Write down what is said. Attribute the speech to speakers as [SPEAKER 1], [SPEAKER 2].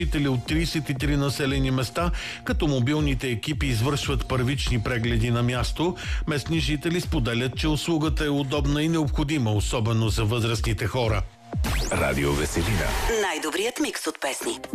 [SPEAKER 1] жители от 33 населени места, като мобилните екипи извършват първични прегледи на място. Местни жители споделят, че услугата е удобна и необходима, особено за възрастните хора.
[SPEAKER 2] Радио Веселина.
[SPEAKER 3] Най-добрият микс от песни.